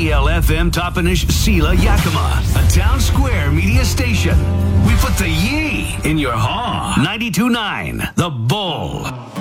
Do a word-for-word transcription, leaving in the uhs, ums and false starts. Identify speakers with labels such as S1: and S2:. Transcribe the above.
S1: C L F M Toppenish Sela Yakima, a town square media station. We put the ye in your haw. ninety-two point nine, The Bull.